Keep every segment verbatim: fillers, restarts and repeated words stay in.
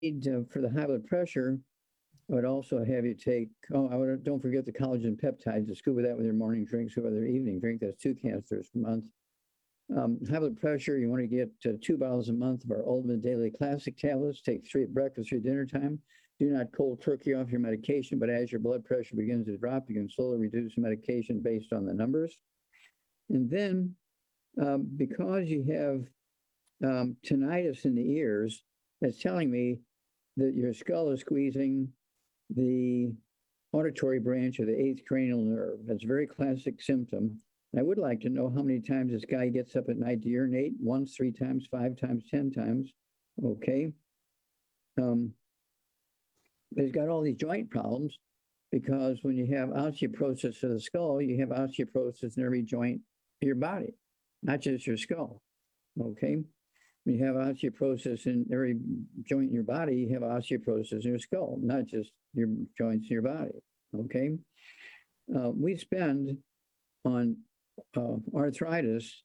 uh, for the high blood pressure, I would also have you take, oh, I would, don't forget the collagen peptides. Just scuba that with your morning drink, scuba with your evening drink. That's two canisters per month. Um, high blood pressure, you want to get uh, two bottles a month of our Ultimate Daily Classic tablets. Take three at breakfast or dinner time. Do not cold turkey off your medication, but as your blood pressure begins to drop, you can slowly reduce the medication based on the numbers. And then, um, because you have um, tinnitus in the ears, that's telling me that your skull is squeezing the auditory branch of the eighth cranial nerve. That's a very classic symptom. And I would like to know how many times this guy gets up at night to urinate. Once, three times, five times, ten times. Okay. Um, but he's got all these joint problems because when you have osteoporosis of the skull, you have osteoporosis in every joint of your body, not just your skull. Okay. When you have osteoporosis in every joint in your body, you have osteoporosis in your skull, not just your joints in your body. Okay. Uh, we spend on uh, arthritis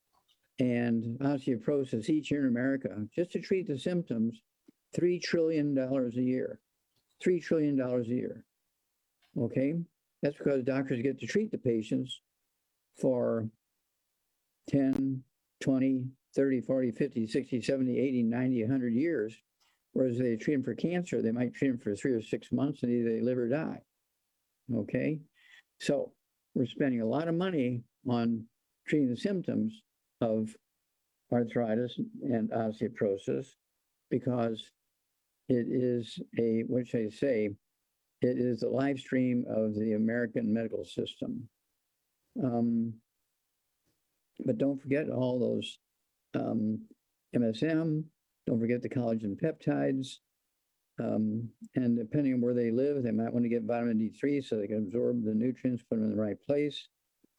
and osteoporosis each year in America, just to treat the symptoms, three trillion dollars a year. three trillion dollars a year. Okay. That's because doctors get to treat the patients for ten, twenty, thirty, forty, fifty, sixty, seventy, eighty, ninety, one hundred years. Whereas they treat them for cancer, they might treat them for three or six months and either they live or die. Okay. So we're spending a lot of money on treating the symptoms of arthritis and osteoporosis because it is a, what should I say, it is the live stream of the American medical system. Um, but don't forget all those um, M S M, don't forget the collagen peptides. Um, and depending on where they live, they might want to get vitamin D three so they can absorb the nutrients, put them in the right place.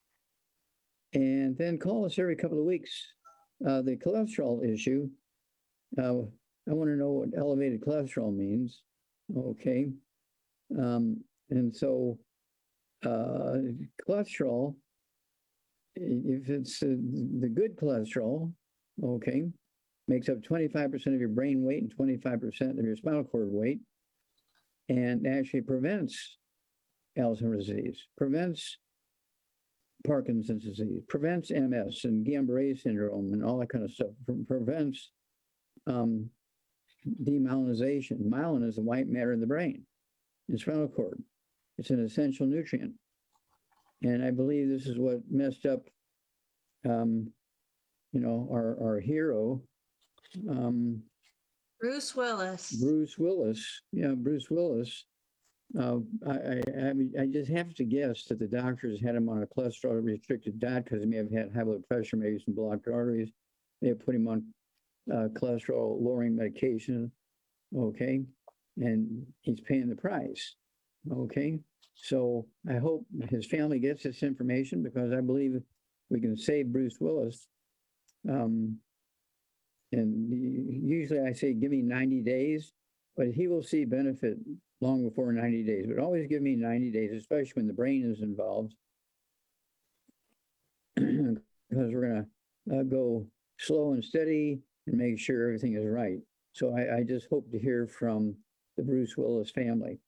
And then call us every couple of weeks. Uh, the cholesterol issue, uh, I want to know what elevated cholesterol means. Okay. Um, and so uh, cholesterol, if it's uh, the good cholesterol, okay, makes up twenty-five percent of your brain weight and twenty-five percent of your spinal cord weight, and actually prevents Alzheimer's disease, prevents Parkinson's disease, prevents M S and Guillain-Barré syndrome and all that kind of stuff, Pre- prevents um, demyelinization. Myelin is the white matter in the brain, in spinal cord. It's an essential nutrient. And I believe this is what messed up, um, you know, our, our hero, um, Bruce Willis. Bruce Willis. Yeah, Bruce Willis. Uh, I, I, I, mean, I just have to guess that the doctors had him on a cholesterol restricted diet because he may have had high blood pressure, maybe some blocked arteries. They have put him on uh, cholesterol lowering medication. Okay. And he's paying the price. Okay. So I hope his family gets this information because I believe we can save Bruce Willis. Um, and usually I say, give me ninety days, but he will see benefit long before ninety days. But always give me ninety days, especially when the brain is involved, because we're going to uh, go slow and steady and make sure everything is right. So I, I just hope to hear from the Bruce Willis family.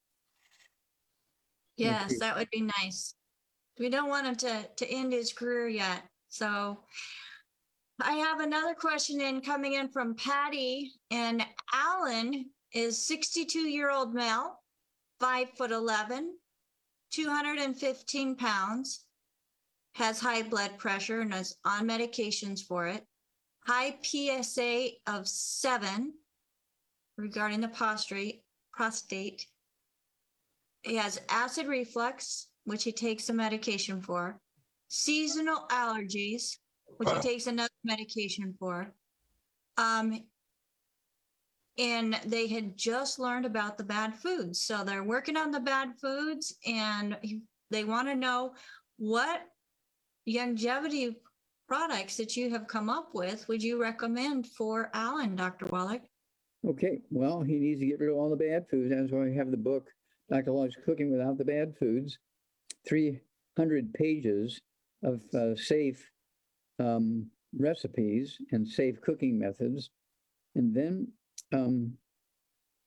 Yes, that would be nice. We don't want him to, to end his career yet. So I have another question in coming in from Patty, and Alan is sixty-two-year-old male, five foot eleven, two hundred fifteen pounds, has high blood pressure and is on medications for it, high P S A of seven regarding the prostate, prostate. He has acid reflux, which he takes some medication for, seasonal allergies, which he takes another medication for. Um, and they had just learned about the bad foods. So they're working on the bad foods and they want to know what longevity products that you have come up with would you recommend for Alan, Doctor Wallach? Okay, well, he needs to get rid of all the bad foods. That's why I have the book, Doctor Wallach's Cooking Without the Bad Foods, three hundred pages of uh, safe um, recipes and safe cooking methods. And then um,